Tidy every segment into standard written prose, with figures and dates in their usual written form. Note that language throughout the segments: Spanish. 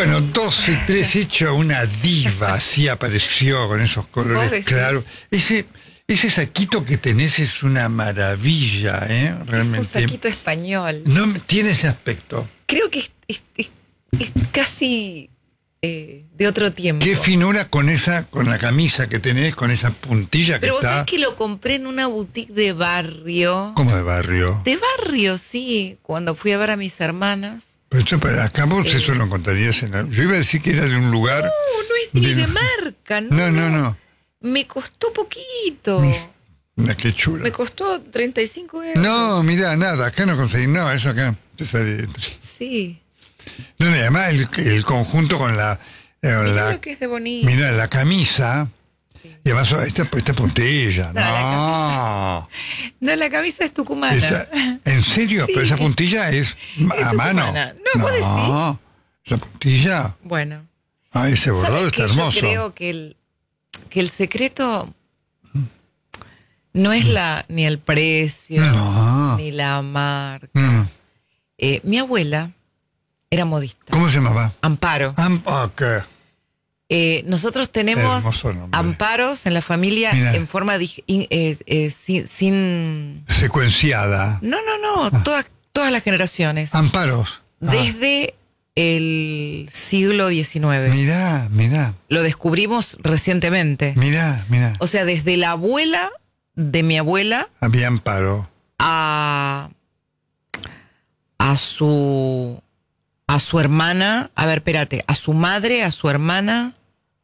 Bueno, 12-3 hecho una diva, así apareció con esos colores claros. Ese saquito que tenés es una maravilla, realmente. Es un saquito español. No tiene ese aspecto. Creo que es casi de otro tiempo. Qué finura con la camisa que tenés, con esa puntilla que Pero vos está. sabés que lo compré en una boutique de barrio. ¿Cómo de barrio? De barrio, sí. Cuando fui a ver a mis hermanas. Pero acá vos eso lo encontrarías yo iba a decir que era de un lugar. No es ni de marca, No. Me costó poquito. Mira, qué chula. Me costó 35 euros. No, mira, nada, acá no conseguí. No, eso acá te sale. Sí. No, además el conjunto con la. Mira lo que es de bonito. Mira, la camisa. Sí. Y además esta puntilla. No, la camisa es tucumana. ¿En serio? Sí. Pero esa puntilla es a mano. No, ¿vos decís? La puntilla. Bueno. Ay, ese bordado está hermoso. Yo creo que el secreto no es ni el precio, ni la marca. Mi abuela era modista. ¿Cómo se llamaba? Amparo. ¿Qué? Nosotros tenemos amparos en la familia. Mira. En forma sin secuenciada. No. Todas las generaciones. Amparos. Desde el siglo XIX. Mirá. Lo descubrimos recientemente. Mirá. O sea, desde la abuela de mi abuela. Había amparo. A su hermana. A ver, espérate. A su madre, a su hermana.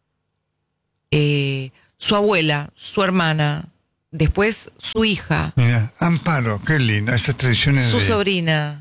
Su abuela, su hermana. Después su hija. Mira, amparo, qué linda. Esas tradiciones su sobrina.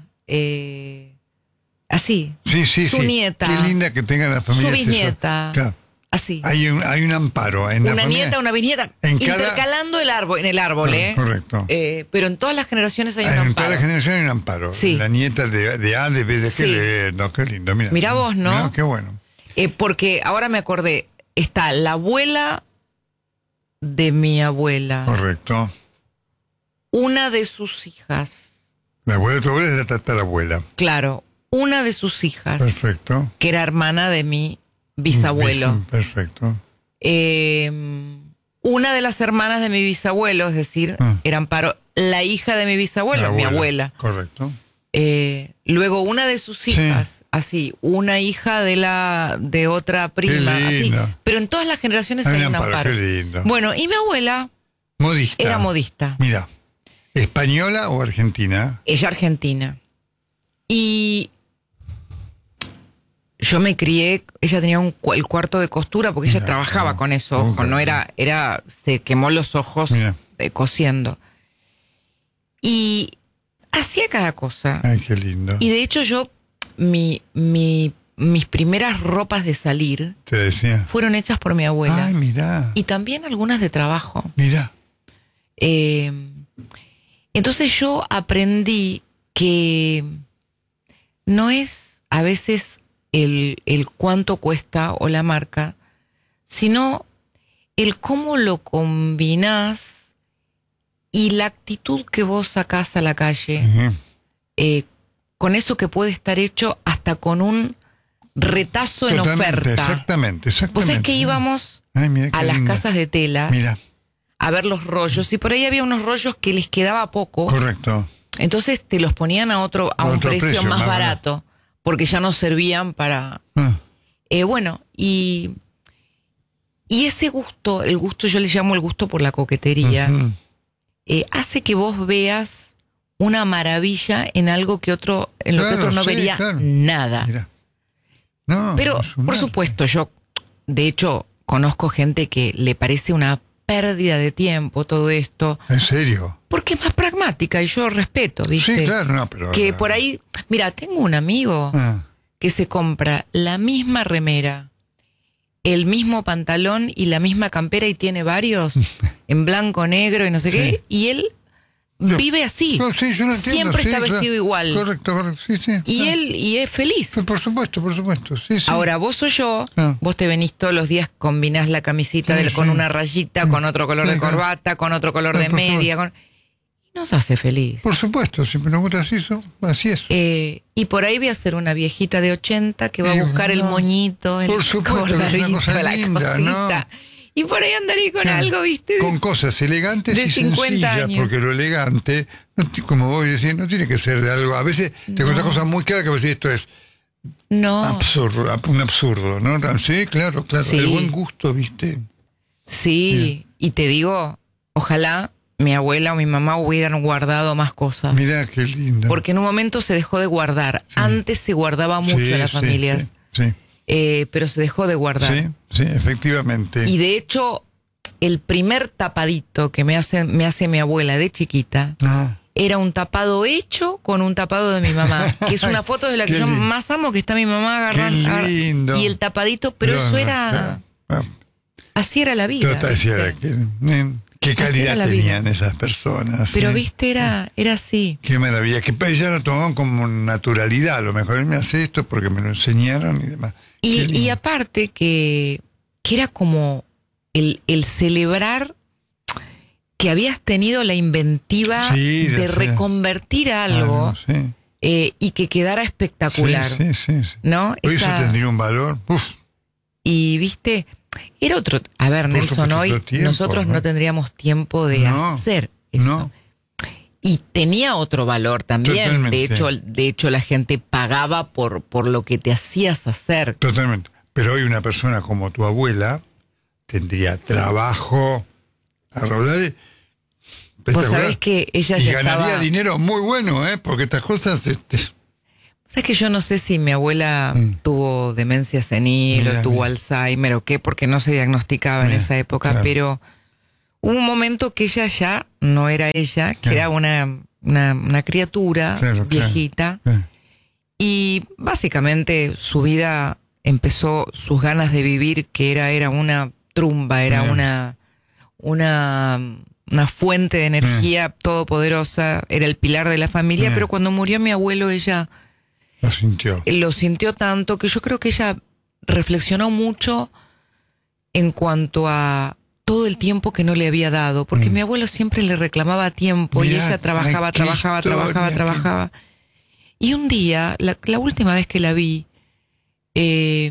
Así. Sí. Su nieta. Qué linda que tenga la familia. Su bisnieta. Claro. Así. Hay un amparo en la familia. Una nieta, una bisnieta. Intercalando en el árbol, Correcto. Pero en todas las generaciones hay un amparo. En todas las generaciones hay un amparo. Sí. La nieta de A, de B, de C. No, qué lindo. Mira vos, ¿no? Mirá, qué bueno. Porque ahora me acordé. Está la abuela de mi abuela. Correcto. Una de sus hijas. La abuela de tu abuela es la tatarabuela. Claro. Una de sus hijas. Perfecto. Que era hermana de mi bisabuelo. Perfecto. Una de las hermanas de mi bisabuelo, es decir, era Amparo, la hija de mi bisabuelo, mi abuela. Correcto. Luego una de sus hijas, así, una hija de otra prima, así. Pero en todas las generaciones hay un Amparo. Qué lindo. Bueno, y mi abuela era modista. Mira, ¿española o argentina? Ella argentina. Y yo me crié, ella tenía el cuarto de costura porque ella trabajaba con eso, se quemó los ojos cosiendo. Y hacía cada cosa. Ay, qué lindo. Y de hecho mis primeras ropas de salir fueron hechas por mi abuela. Ay, mirá. Y también algunas de trabajo. Mirá. Entonces yo aprendí que no es a veces el cuánto cuesta o la marca, sino el cómo lo combinás y la actitud que vos sacás a la calle, con eso que puede estar hecho hasta con un retazo en oferta. Exactamente. Vos sabés que íbamos a las casas de tela a ver los rollos, y por ahí había unos rollos que les quedaba poco. Correcto. Entonces te los ponían a un precio más barato, porque ya no servían para... Bueno, y ese gusto, el gusto, yo le llamo el gusto por la coquetería, hace que vos veas una maravilla en algo que otro no vería nada. Mira. No, pero, por supuesto, yo, de hecho, conozco gente que le parece una pérdida de tiempo todo esto. ¿En serio? Porque es más pragmática y yo respeto, ¿viste? Sí, claro, pero... Que por ahí... Mira, tengo un amigo que se compra la misma remera, el mismo pantalón y la misma campera, y tiene varios en blanco, negro y no sé qué, y él vive así. No, sí, yo no entiendo. Siempre está vestido igual. Correcto, sí. Y es feliz. Por supuesto, sí. Ahora, vos o yo, vos te venís todos los días, combinás la camisita con una rayita, con otro color de corbata, con otro color de media. Nos hace feliz. Por supuesto, si nos gusta así es. Y por ahí voy a ser una viejita de 80 que va a buscar el moñito, el bordadito, la linda, cosita. ¿No? Y por ahí andaré con algo, ¿viste? Con cosas elegantes de y 50 sencillas, años. Porque lo elegante, como vos decís, no tiene que ser de algo. A veces te encuentras cosas muy caras que vos decís, esto es absurdo, un absurdo, ¿no? Sí, claro. Sí. El buen gusto, ¿viste? Sí, y te digo, ojalá mi abuela o mi mamá hubieran guardado más cosas. Mirá, qué lindo. Porque en un momento se dejó de guardar. Sí. Antes se guardaba mucho en las familias. Sí. Pero se dejó de guardar. Sí, efectivamente. Y de hecho, el primer tapadito que me hace mi abuela de chiquita era un tapado hecho con un tapado de mi mamá. Que es una foto de la que yo más amo, que está mi mamá agarrando. Qué lindo. Y el tapadito, pero eso era... Así era la vida. Qué calidad tenían esas personas. Pero viste, era así. Qué maravilla. Que ellas lo tomaban como naturalidad. A lo mejor él me hace esto porque me lo enseñaron y demás. Y aparte que era como el celebrar que habías tenido la inventiva de reconvertir algo y que quedara espectacular. Sí. ¿No? Eso tendría un valor. Uf. Y viste... Era otro... A ver, Nelson, hoy nosotros no tendríamos tiempo de hacer eso. No. Y tenía otro valor también. Totalmente. De hecho, la gente pagaba por lo que te hacías hacer. Totalmente. Pero hoy una persona como tu abuela tendría trabajo a rodar. Vos sabés que ella ya ganaría dinero muy bueno, porque estas cosas... ¿Sabes que yo no sé si mi abuela tuvo demencia senil o tuvo Alzheimer o qué? Porque no se diagnosticaba en esa época, pero hubo un momento que ella ya no era ella, que era una criatura viejita. Y básicamente su vida empezó, sus ganas de vivir, que era una trumba, era una fuente de energía todopoderosa, era el pilar de la familia, pero cuando murió mi abuelo ella... Lo sintió tanto que yo creo que ella reflexionó mucho en cuanto a todo el tiempo que no le había dado, porque mi abuelo siempre le reclamaba tiempo. Mirá, y ella trabajaba. Y un día, la última vez que la vi, ella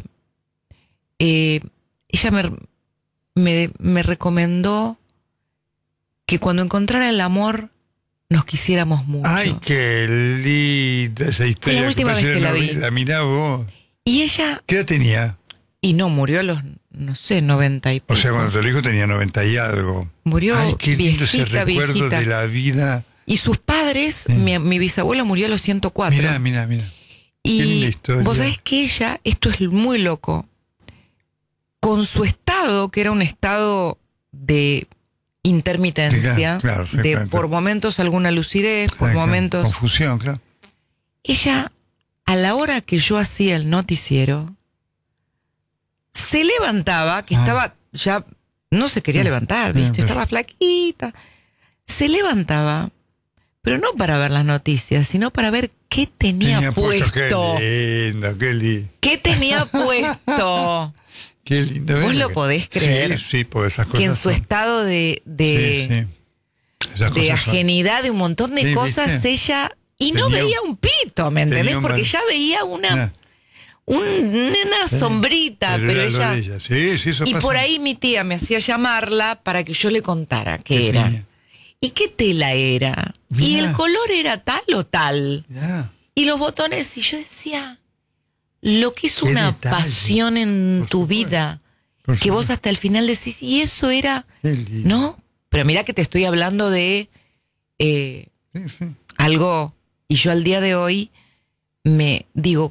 me recomendó que cuando encontrara el amor nos quisiéramos mucho. Ay, qué linda esa historia. Fue la última vez que la vi. La mirá vos. Y ella... ¿Qué edad tenía? Y no, murió a los, 90 y pico. O sea, cuando te lo dijo tenía 90 y algo. Murió Ay, qué lindo ese recuerdo viejita. De la vida. Y sus padres, mi bisabuelo murió a los 104. Mirá. Y qué linda historia. Vos sabés que ella, esto es muy loco, con su estado, que era un estado de... intermitencia, por momentos alguna lucidez, por momentos... Confusión, claro. Ella, a la hora que yo hacía el noticiero, se levantaba, que estaba ya... No se quería levantar, ¿viste? Estaba flaquita. Se levantaba, pero no para ver las noticias, sino para ver qué tenía puesto. Qué lindo. ¿Qué tenía puesto? Qué lindo. ¿Vos lo podés creer? Sí, porque esas cosas que en su estado de ajenidad, de un montón de cosas, ella... Y no veía un pito, ¿me entendés? Porque ya veía una sombrita, pero ella... eso y pasa. por ahí mi tía me hacía llamarla para que yo le contara qué era. ¿Y qué tela era? Mirá. Y el color era tal o tal. Y los botones, y yo decía... Lo que es una pasión en tu vida, que vos hasta el final decís, y eso era, ¿no? Pero mira que te estoy hablando de algo, y yo al día de hoy me digo,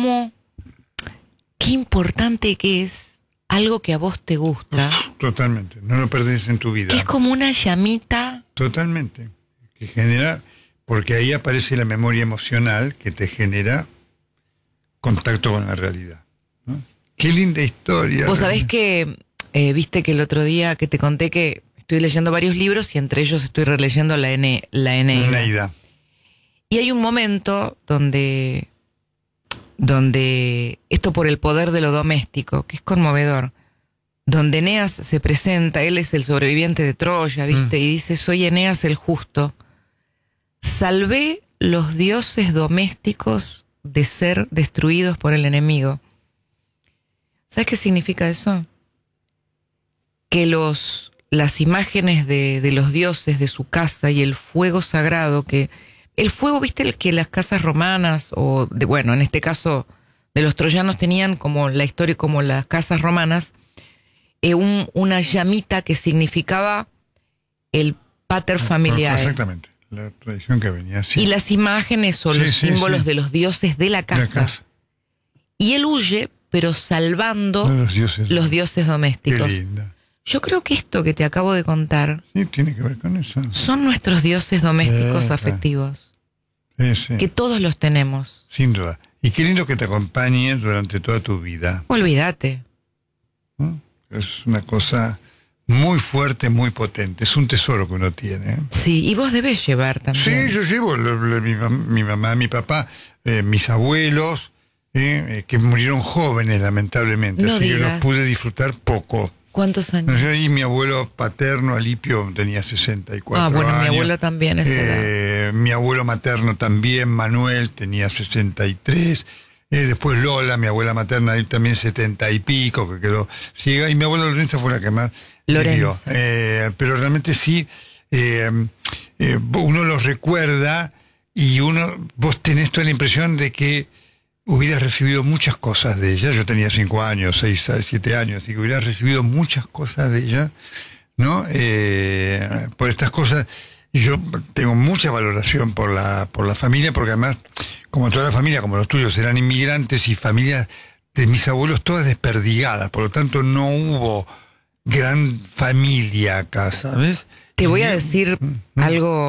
qué importante que es algo que a vos te gusta. Totalmente, no lo perdés en tu vida. Que es como una llamita. Totalmente, que genera, porque ahí aparece la memoria emocional que te genera contacto con la realidad, ¿no? Qué linda historia. Vos sabés que, viste que el otro día que te conté que estoy leyendo varios libros y entre ellos estoy releyendo la Eneida. Y hay un momento donde esto por el poder de lo doméstico, que es conmovedor, donde Eneas se presenta, él es el sobreviviente de Troya, ¿viste? Y dice, soy Eneas el justo, salvé los dioses domésticos de ser destruidos por el enemigo. ¿Sabes qué significa eso? Que las imágenes de los dioses de su casa y el fuego sagrado, que el fuego, viste, el que las casas romanas, en este caso de los troyanos, tenían como la historia, como las casas romanas, una llamita que significaba el pater familiar. Exactamente, la tradición que venía así. Y las imágenes o los símbolos de los dioses de la casa. Y él huye, pero salvando los dioses domésticos. Qué linda. Yo creo que esto que te acabo de contar tiene que ver con eso. Son nuestros dioses domésticos afectivos. Que todos los tenemos. Sin duda. Y qué lindo que te acompañen durante toda tu vida. Olvídate. Es una cosa muy fuerte, muy potente. Es un tesoro que uno tiene. Sí, y vos debés llevar también. Sí, yo llevo mi mamá, mi papá, mis abuelos, que murieron jóvenes, lamentablemente. No así digas. que los pude disfrutar poco. ¿Cuántos años? Y mi abuelo paterno, Alipio, tenía 64 años. Mi abuelo también. Mi abuelo materno también, Manuel, tenía 63. Después Lola, mi abuela materna, también 70 y pico, que quedó ciega. Y mi abuela Lorenza fue la que más vivió. Pero realmente sí, uno los recuerda y vos tenés toda la impresión de que hubieras recibido muchas cosas de ella. Yo tenía 5 años, 6, 7 años, así que hubieras recibido muchas cosas de ella, ¿no? Por estas cosas. Y yo tengo mucha valoración por la familia, porque además, como toda la familia, como los tuyos, eran inmigrantes y familias de mis abuelos todas desperdigadas. Por lo tanto, no hubo gran familia acá, ¿sabes? Te voy a decir algo